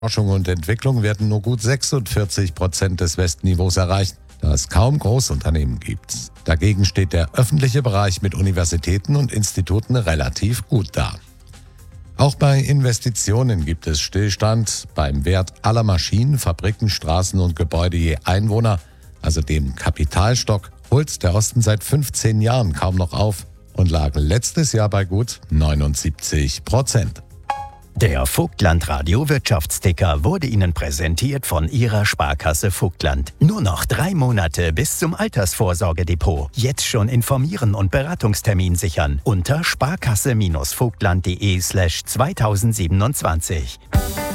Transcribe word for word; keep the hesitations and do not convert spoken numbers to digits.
Forschung und Entwicklung werden nur gut sechsundvierzig Prozent des Westniveaus erreicht, da es kaum Großunternehmen gibt. Dagegen steht der öffentliche Bereich mit Universitäten und Instituten relativ gut da. Auch bei Investitionen gibt es Stillstand. Beim Wert aller Maschinen, Fabriken, Straßen und Gebäude je Einwohner, also dem Kapitalstock, holt der Osten seit fünfzehn Jahren kaum noch auf und lag letztes Jahr bei gut neunundsiebzig Prozent. Der Vogtland Radio Wirtschaftsticker wurde Ihnen präsentiert von Ihrer Sparkasse Vogtland. Nur noch drei Monate bis zum Altersvorsorgedepot. Jetzt schon informieren und Beratungstermin sichern unter sparkasse-vogtland.de slash zweitausendsiebenundzwanzig.